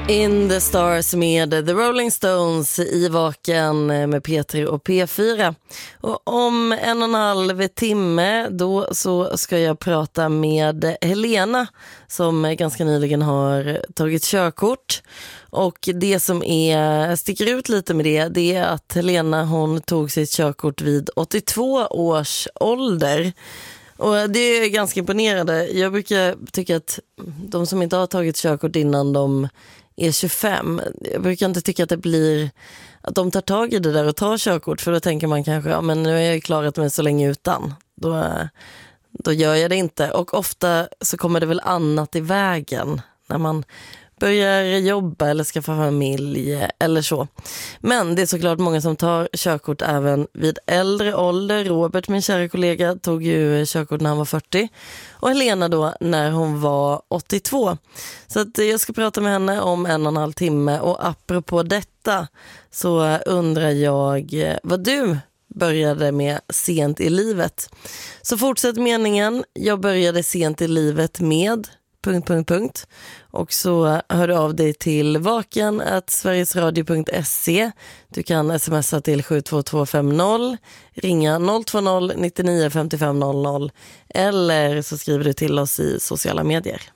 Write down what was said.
In the Stars med The Rolling Stones i Vaken med P3 och P4. Och om 1,5 timme då så ska jag prata med Helena som ganska nyligen har tagit körkort. Och det som sticker ut lite med det är att Helena hon tog sitt körkort vid 82 års ålder. Och det är ganska imponerande. Jag brukar tycka att de som inte har tagit körkort innan de är 25, jag brukar inte tycka att det blir att de tar tag i det där och tar körkort, för då tänker man kanske, ja men nu har jag klarat mig så länge utan, då gör jag det inte. Och ofta så kommer det väl annat i vägen när man börjar jobba eller skaffa familj eller så. Men det är såklart många som tar körkort även vid äldre ålder. Robert, min kära kollega, tog ju körkort när han var 40 och Helena då när hon var 82. Så att jag ska prata med henne om 1,5 timme, och apropå detta så undrar jag vad du började med sent i livet. Så fortsätt meningen, jag började sent i livet med ... Och så hör du av dig till vaken@sverigesradio.se. Du kan smsa till 72250, ringa 020 99 55 00 eller så skriver du till oss i sociala medier.